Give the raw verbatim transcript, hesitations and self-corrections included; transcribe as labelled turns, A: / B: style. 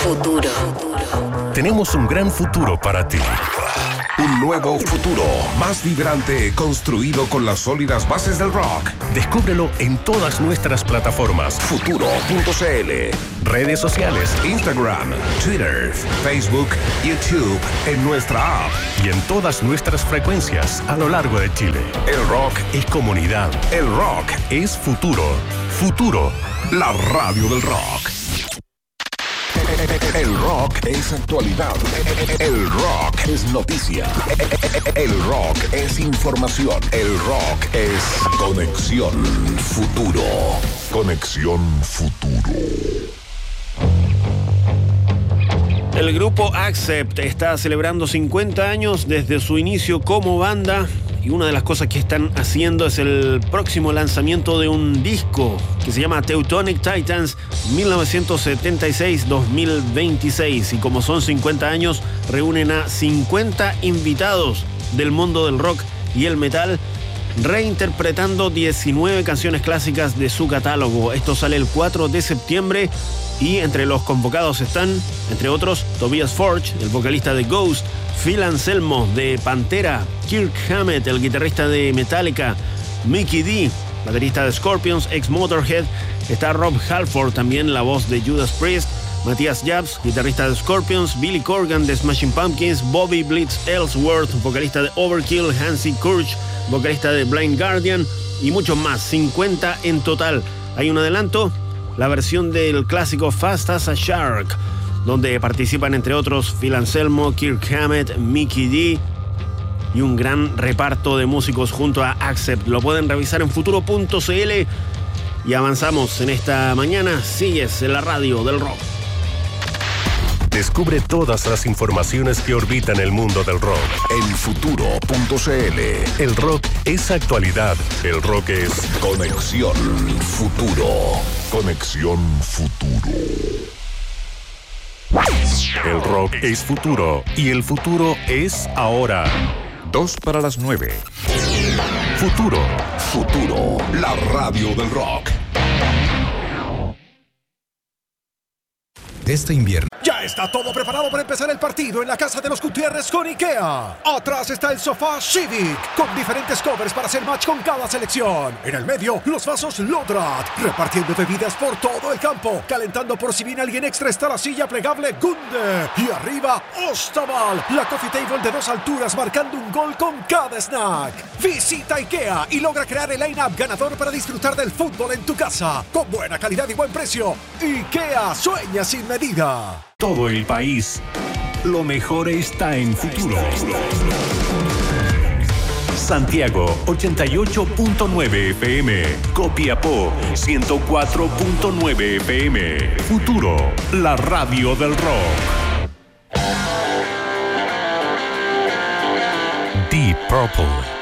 A: Futuro.
B: Tenemos un gran futuro para ti.
C: Un nuevo futuro, más vibrante, construido con las sólidas bases del rock.
B: Descúbrelo en todas nuestras plataformas.
C: Futuro punto cl.
B: Redes sociales.
C: Instagram, Twitter, Facebook, YouTube, en nuestra app.
B: Y en todas nuestras frecuencias a lo largo de Chile.
C: El rock
B: es comunidad.
C: El rock
B: es futuro. Futuro.
C: La radio del rock. El rock es actualidad. El rock es noticia. El rock es información. El rock es conexión futuro. Conexión futuro.
D: El grupo Accept está celebrando cincuenta años desde su inicio como banda. Y una de las cosas que están haciendo es el próximo lanzamiento de un disco que se llama Teutonic Titans mil novecientos setenta y seis a dos mil veintiséis. Y como son cincuenta años, reúnen a cincuenta invitados del mundo del rock y el metal, reinterpretando diecinueve canciones clásicas de su catálogo. Esto sale el cuatro de septiembre y entre los convocados están, entre otros, Tobias Forge, el vocalista de Ghost, Phil Anselmo de Pantera, Kirk Hammett, el guitarrista de Metallica, Mikkey Dee, baterista de Scorpions, ex Motorhead, está Rob Halford, también la voz de Judas Priest, Matthias Jabs, guitarrista de Scorpions, Billy Corgan de Smashing Pumpkins, Bobby Blitz Ellsworth, vocalista de Overkill, Hansi Kurch, vocalista de Blind Guardian y muchos más, cincuenta en total. Hay un adelanto, la versión del clásico Fast as a Shark, donde participan entre otros Phil Anselmo, Kirk Hammett, Mikkey Dee y un gran reparto de músicos junto a Accept. Lo pueden revisar en futuro punto cl y avanzamos en esta mañana. Sigues en la radio del rock.
B: Descubre todas las informaciones que orbitan el mundo del rock
C: en futuro punto cl.
B: El rock es actualidad. El rock es
C: conexión futuro. Conexión futuro.
B: El rock es futuro y el futuro es ahora.
C: Dos para las nueve.
B: Futuro.
C: Futuro. La radio del rock.
E: Este invierno.
F: Ya está todo preparado para empezar el partido en la casa de los Gutiérrez con IKEA. Atrás está el sofá Civic, con diferentes covers para hacer match con cada selección. En el medio, los vasos Lodrat, repartiendo bebidas por todo el campo. Calentando por si viene alguien extra está la silla plegable Gunde. Y arriba, Ostaval, la coffee table de dos alturas marcando un gol con cada snack. Visita IKEA y logra crear el line-up ganador para disfrutar del fútbol en tu casa. Con buena calidad y buen precio. IKEA, sueña sin medida.
B: Todo el país. Lo mejor está en futuro. Santiago ochenta y ocho punto nueve F M. Copiapó ciento cuatro punto nueve F M. Futuro, la radio del rock. Deep Purple.